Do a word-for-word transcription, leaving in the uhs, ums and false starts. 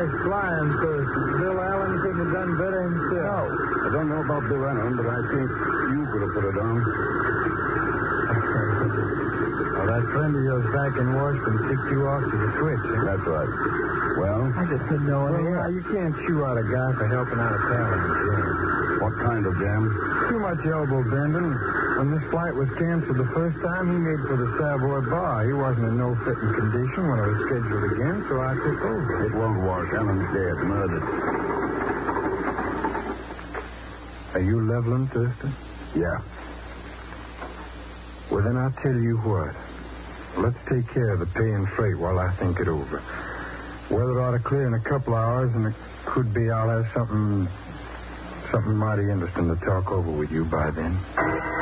nice flying person. Bill Allen couldn't have done better himself. No. I don't know about Bill Allen, but I think you could have put it on. Well, that friend of yours back in Washington kicked you off to the switch, huh? That's right. Well? I just didn't know Well, yeah, you can't chew out a guy for helping out a pal in the jam. What kind of jam? Too much elbow bending. When this flight was canceled the first time, he made for the Savoy Bar. He wasn't in no fitting condition when it was scheduled again, so I took over. It won't work. Allen's dead, murdered. Are you leveling, Thurston? Yeah. Well, then I'll tell you what. Let's take care of the pay and freight while I think it over. Weather ought to clear in a couple hours, and it could be I'll have something, something mighty interesting to talk over with you by then.